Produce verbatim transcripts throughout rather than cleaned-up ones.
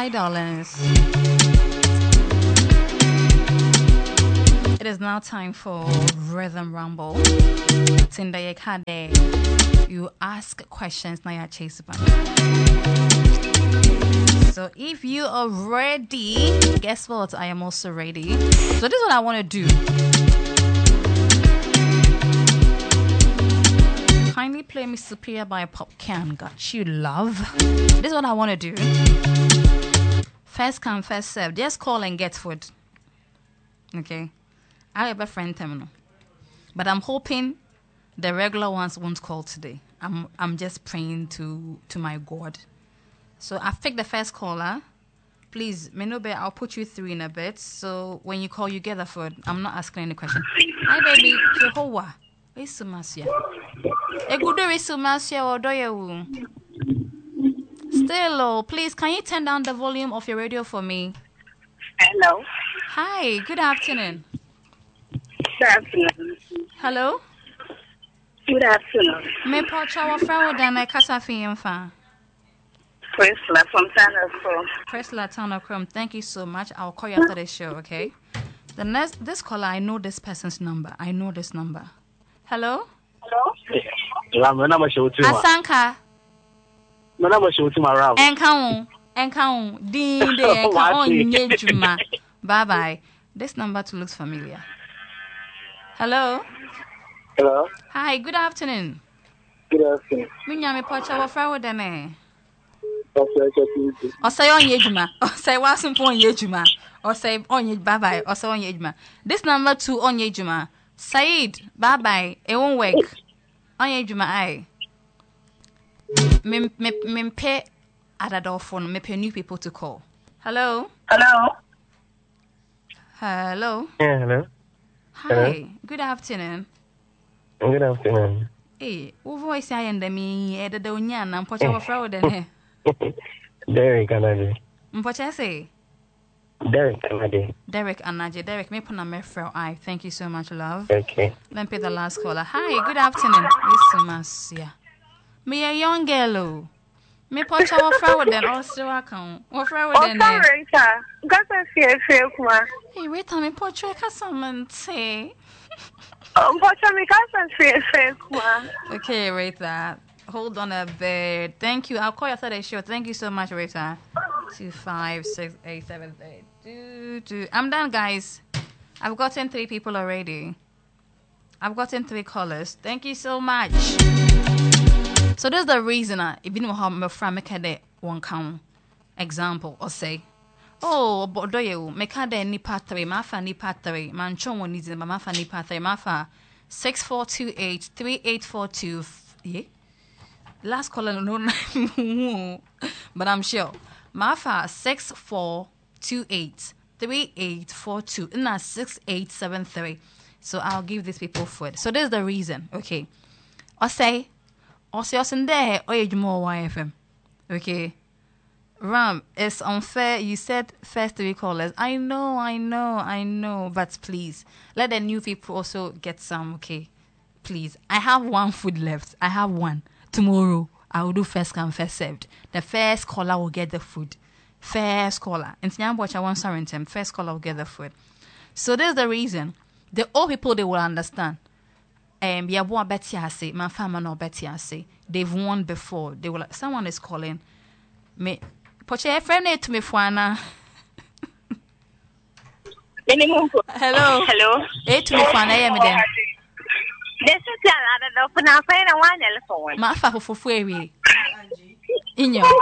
Hi, darlings. It is now time for Rhythm Rumble. Tinda Yekade. You ask questions, now you chase it. So if you are ready, guess what? I am also ready. So this is what I want to do. Kindly play me Superior by Popcan. Got you, love. This is what I want to do. First come, first serve. Just call and get food. Okay. I have a friend terminal. But I'm hoping the regular ones won't call today. I'm I'm just praying to to my God. So I've picked the first caller. Please, Menobe, I'll put you through in a bit. So when you call, you get the food. I'm not asking any question. Hi, baby. Jehovah. Where's Sumasia? Egudo is Sumasia or Doyewu? Still low. Please, can you turn down the volume of your radio for me? Hello. Hi, good afternoon. Good afternoon. Hello? Good afternoon. Me pocha wa frawo dan na kasa fi yemfa. Priscilla from Tannercrom. Priscilla Tannercrom, thank you so much. I'll call you after the show, okay? The next, this caller, I know this person's number. I know this number. Hello? Hello? Asanka. Enkaun. Enkaun. Din de enkaun nyejuma. Bye bye. This number too looks familiar. Hello? Hello? Hi, good afternoon. Good afternoon. Minyame pocha wa frawo dan e. Okay, say on yejuma. Say wasn't on yejuma. Or say on ye bye bye. Or say on yejuma. This number two on yejuma. Said bye bye. It won't work. On yejuma I. Me me me pay at a door phone. Me pay new people to call. Hello. Hello. Hello. Yeah, hello. Hi. Hello? Good afternoon. Good afternoon. Hey, who voice I and me? Eda do nyan. I'm pocha wa fraud then he. Derek Anadi. Mpocha say. Derek Anadi. Derek Anaje. Derek, me puna me fraud. I thank you so much, love. Okay. Let me pay the last caller. Hi. Good afternoon. Miss Sumasia. Me a young girl. Me pocha wa fraud then also account. Wa fraud Oh, then. sorry, sir. Got a fear, fear, kuma. Hey, wait a minute. Pocha kasamente. Um, but I'm a fear, fear, kuma. Okay, Rita. Hold on a bit. Thank you. I'll call you after the show. Thank you so much, Rita. Two five six eight seven eight two two. I'm done, guys. I've gotten three people already. I've gotten three callers. Thank you so much. So this is the reason. Uh, if you know how my friend make a one count example or say, oh, but do you make a day nipa three, mafa nipa three, manchon one is ma mafa nipa three, mafa six four two eight three eight four two. Yeah. Last caller no, but I'm sure. Mafa six four two eight three eight four two. Nah six eight seven three. So I'll give these people food. So this is the reason. Okay. I say, I say, I say, there. Oh, you more Y F M. Okay. Ram, it's unfair. You said first three callers. I know, I know, I know. But please, let the new people also get some. Okay. Please. I have one food left. I have one. Tomorrow, I will do first come, first served. The first caller will get the food. First caller. And watch I want Sarentum. First caller will get the food. So there's the reason. The old people, they will understand. Um, yeah, what Betty I say, my family no Betty I say. They've won before. They will. Someone is calling me. Poche friend to me, Fuana. Hello. Hello. Hey, to me, Fuana. Yeah, me then. This is another open up and one telephone. My father for free. In your.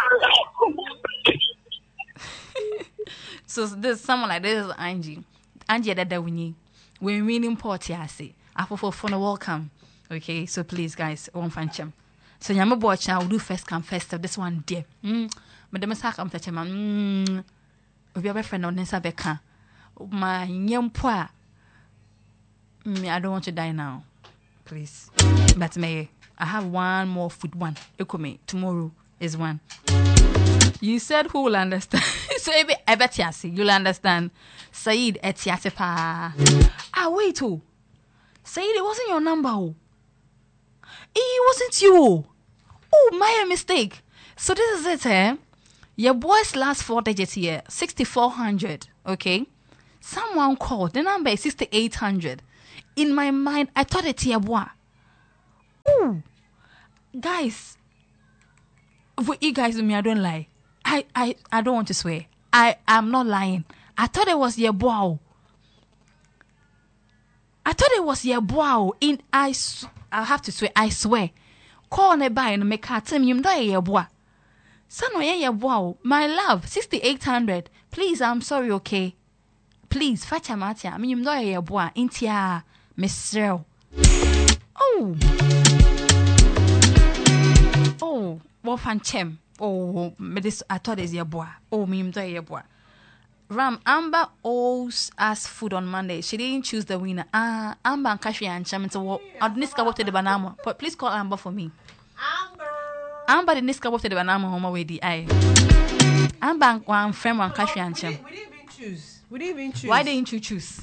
So there's someone like this is Angie. Angie that that we need. We're winning party, I say. I for for no welcome. Okay, so please guys, one fan chum. So Yama watch I will do first come first of this one dear. Mm. But the massacre am touch man. Mm. If you have a friend on Nessa Becca. My young poor. Me, I don't want to die now. Please. But may I have one more food one. Ekome. Tomorrow is one. You said who will understand? So I bet you see you'll understand. Said etiate pa. Ah wait oh. Said it wasn't your number oh. It wasn't you. Oh my mistake. So this is it eh. Your boy's last four digits here, sixty-four hundred, okay? Someone called, the number is sixty-eight hundred. In my mind, I thought it's your boy. Ooh. Guys, for you guys with me, I don't lie. I, I, I don't want to swear. I am not lying. I thought it was your boy. I thought it was your boy. In I, I have to swear. I swear. Call on a buy and make her tell me you know your boy. Son, your boy. My love, sixty-eight hundred. Please, I'm sorry, okay. Please, fetch a matter. I mean, you know your boy. Intia, Mister. Oh. Oh, what fan chem. Oh, this I thought is your boy. Oh, me know your boy. Ram, Amber owes us food on Monday. She didn't choose the winner. Ah, Amber and Kashi and Cham. So I'll niska up to the banana. But please call Amber for me. Amber. Amber the niska up to the banana home away the eye. Amber and one friend and Kashi and Cham. We didn't even choose. We didn't even choose. Why didn't you choose?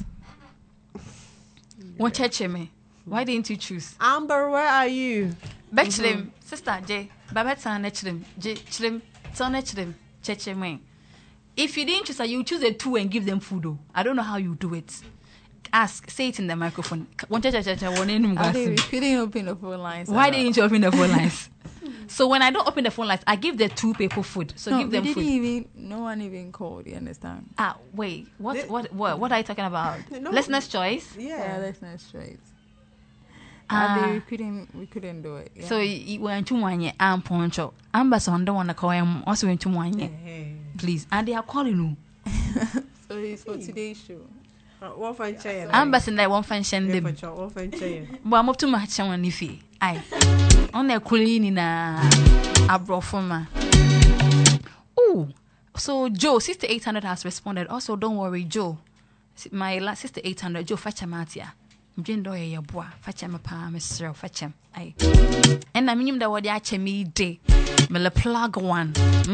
One church me. Why didn't you choose? Amber, where are you? Back to them, sister J. Babette and Echlim. J. Chlim. Son Echlim. Church me. If you didn't choose, you choose a two and give them food. Though. I don't know how you do it. Ask, say it in the microphone. One church, church, one in We couldn't open the phone lines. Why didn't you open the phone lines? So when I don't open the phone lines, I give the two people food. So no, give them we food. Didn't even, no one even called. You understand? Ah, wait. What? They, what? What? What are you talking about? No, Listener's choice. Yeah, yeah listener's choice. Ah, uh, we couldn't. We couldn't do it. Yeah. So you went to one year. I'm poncho. Amberson don't want to call him. Also went to one year. Please, and they are calling you. So it's for today's show. One fan chair. Amberson, they won't function them. One fan chair. But I'm up to much on if he. Aye. On their cooling in a abrofoma. Oh, so Joe, sixty-eight hundred has responded. Also, don't worry, Joe. My last sixty-eight hundred, Joe, fetch a matia. Jendo your boy, fetch him a palm, Mister Fetch him. Aye. And I mean that what they actually me day. Mele plug one.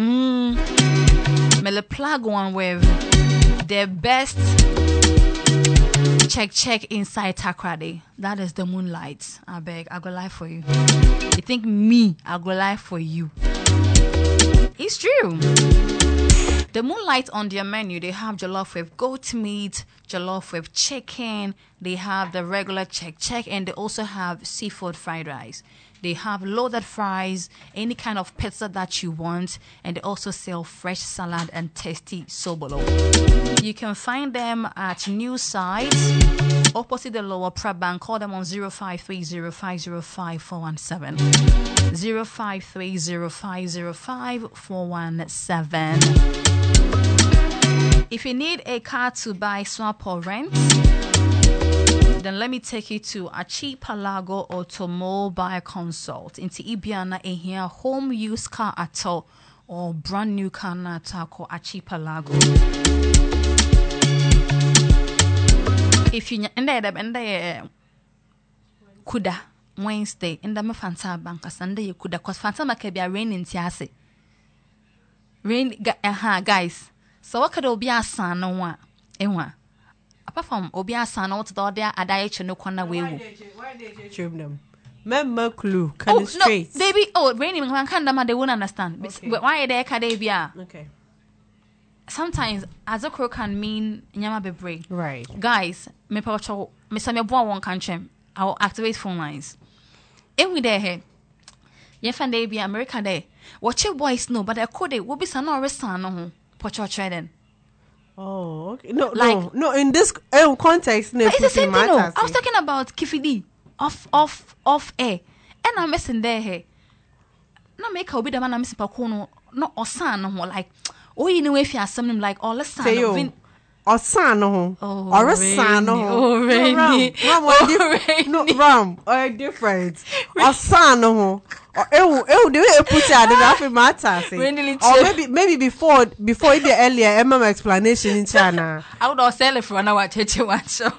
Mmm. Mele plug one with the best check check inside Takrade. That is the moonlight. I beg, I go lie for you. You think me, I go lie for you. It's true. The moonlight on their menu, they have jollof with goat meat, jollof with chicken, they have the regular check check, and they also have seafood fried rice. They have loaded fries, any kind of pizza that you want, and they also sell fresh salad and tasty sobolo. You can find them at New Side, opposite the Lower Prep Bank. Call them on zero five three zero five zero five four one seven. zero five three zero five zero five four one seven. If you need a car to buy, swap, or rent, then let me take you to Archipelago Automobile Consult. Into Ibiana in here, home use car at all or brand new car at all, Archipelago. If you in there, in there, Kuda Wednesday in the Fanta Bank, Sunday you could, because Fanta might be a rain in Tiase. Rain, aha, guys. So what could be a son no one? Ewa. Apart from Obia San out there, I die no corner way. Why did you trim them? Member clue, oh, kind of straight. No, baby, oh, raining man can't they won't understand. Okay. But why they can okay. Sometimes as a crow can mean nyama bebre. Right. Guys, me pacho me some boy one country. I will activate phone lines. And we there here. You find they be America there. Watch your boys know, but I could it will be some or son no pacho trading. Oh, okay. No, like, no, no. In this um, context, no, it's the same thing. No. I was talking about Kifidi off, off, off air, and I'm missing there. Hey, no make a bit of man. I'm missing Pacono, not or son, or like, oh, you know, if you have something like all the son, vin- or son, or a son, or rainy, no, ram, or different, or son, or. Oh, oh, do you put it at the rapid matter? Or maybe, maybe before, before the earlier M M explanation in China. I would all sell it for an hour. Cheche one show.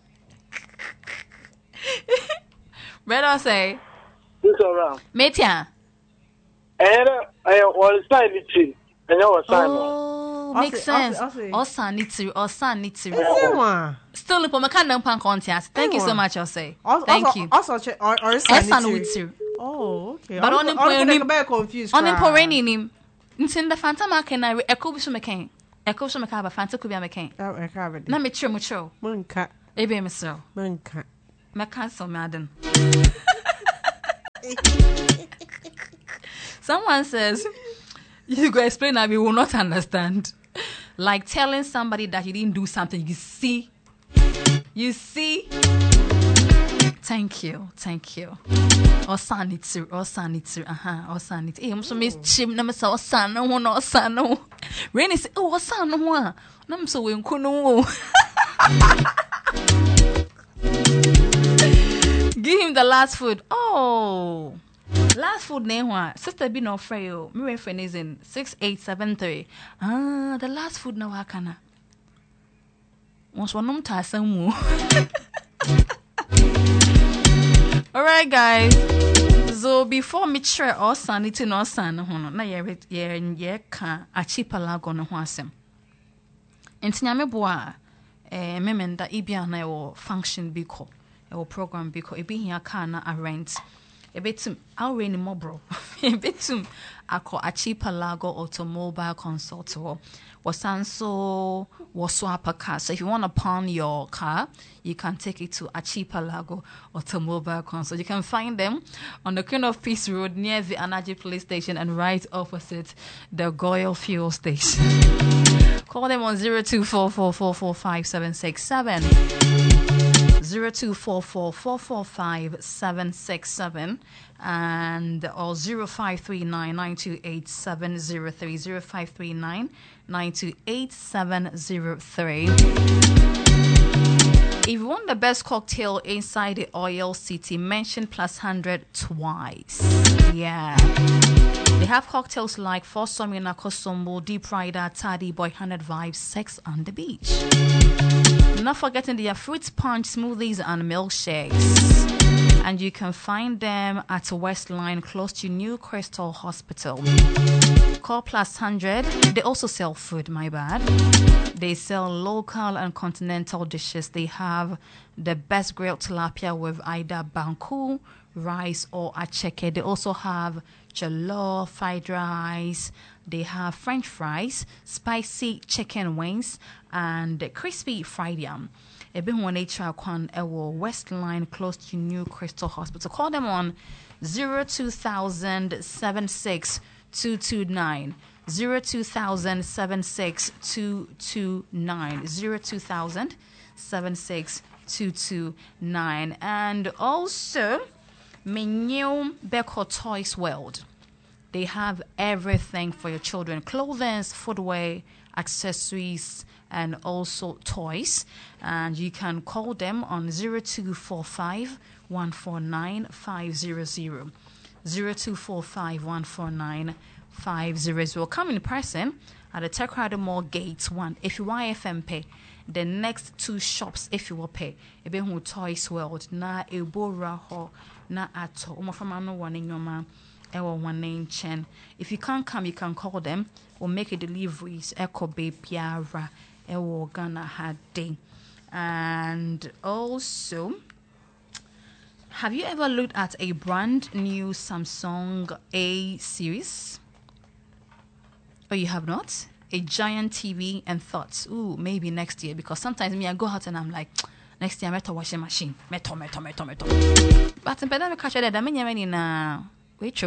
Better say. This around. Metia. And I was sign it. And I was sign. Oh, makes sense. Osa needs to. Osa needs to. Still, the Pomacan Pan contest. Thank you so much. I'll say. Thank you. Also, or Osa needs to. Oh, okay. But on him, I'm confused. on him, pouring him. Ntin the Fanta market na eko bi so meken. Eko so meka ba Fanta ko bi meken. Oh, e ka be. Na me tro mo tro. Manka. Ebe me so. Manka. Me cancel me aden. Someone says you go explain and we will not understand. Like telling somebody that you didn't do something. You see. You see. Thank you. Thank you. Osanitsu. Osanitsu. Aha. Osanitsu. Eh, I'm so miss chim na me say osano ho no osano. Rainy say, "Oh, osano ho." Na me so we nkunu. Give him the last food. Oh. Last food name one. Sister be no frail. My friend is in six eight seven three. Ah, the last food na wakana. Once one num ta samu. Alright guys. So before me try or sanity no san ho no na ye ye ye ka archipelago no ho asem. Entinyame boa eh memenda ibia na e function bi ko. E program bi ko e bi hia ka na arrent. Ebetum already mobro. Ebetum ako archipelago automobile consult was so was swap a car. So if you want to pawn your car, you can take it to Archipelago Automobile Consult. You can find them on the Queen of Peace Road near the Anaji Police Station and right opposite the Goyle Fuel Station. Call them on zero two four four four four five seven six seven. zero two four four four four five seven six seven and or zero five three nine nine two eight seven zero three zero five three nine nine two eight seven zero three. If you want the best cocktail inside the Oil City, mention plus one hundred twice. Yeah. They have cocktails like Fosomina, Kosombo, Deep Rider, Taddy, Boy one hundred Vibes, Sex on the Beach. Not forgetting their fruit punch, smoothies, and milkshakes. And you can find them at West Line, close to New Crystal Hospital. Call plus one hundred. They also sell food, my bad. They sell local and continental dishes. They have the best grilled tilapia with either banku, rice, or acheke. They also have jollof, fried rice. They have French fries, spicy chicken wings, and crispy fried yam. Ebe one H R Kwan Ewo West Line, close to New Crystal Hospital. Call them on zero two thousand seven six two two nine. Zero two thousand seven six two two nine. Zero two thousand seven six two two nine. And also, Menu Beko Toys World. They have everything for your children: clothing, footwear, accessories, and also toys. And you can call them on zero two four five one four nine five zero zero. zero two four five one four nine five zero zero. Come in person at the Tekrado Mall Gate one. If you Y F M pay, the next two shops, if you will pay, ebe hu Toys World na ebora ho na ato. Omo from ano one in your man. One name Chen. If you can't come, you can call them or make a deliveries. Echo Bay Piara, Ewo Ghana had day. And also, have you ever looked at a brand new Samsung A series? Or you have not? A giant T V and thoughts, ooh, maybe next year. Because sometimes me, I go out and I'm like, next year I'm at a washing machine. Meto, meto, meto, meto. But in pandemic, I catch that. I mean, now. With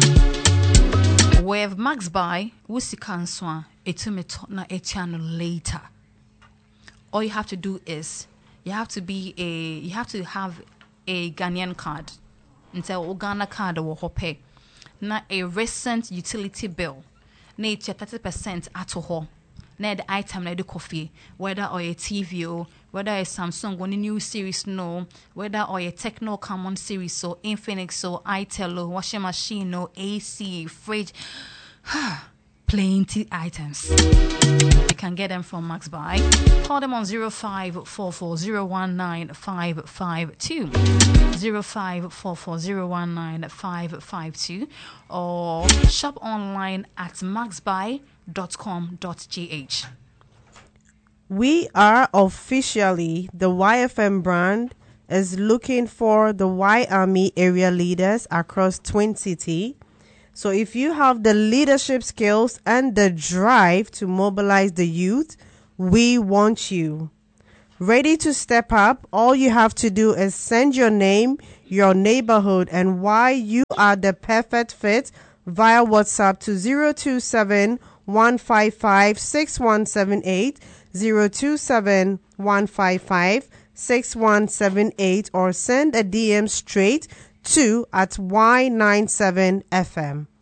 Max Buy, wusi kanswa etumeto na etiano later. All you have to do is you have to be a you have to have a Ghanaian card. Until Ghana card or hope na a recent utility bill. Na thirty percent at ho. Na the item na the coffee, whether or a T V or whether a Samsung one new series no, whether or a Techno Common series so Infinix so itel or washing machine no A C fridge, plenty items. You can get them from Max Buy. Call them on zero five four four zero one nine five five two, zero five four four zero one nine five five two, or shop online at maxbuy dot com dot g h. We are officially the Y F M brand is looking for the Y Army area leaders across Twin City. So if you have the leadership skills and the drive to mobilize the youth, we want you. Ready to step up? All you have to do is send your name, your neighborhood, and why you are the perfect fit via WhatsApp to zero two seven, one five five, six one seven eight, zero two seven, one five five, six one seven eight, or send a D M straight to at Y ninety-seven F M.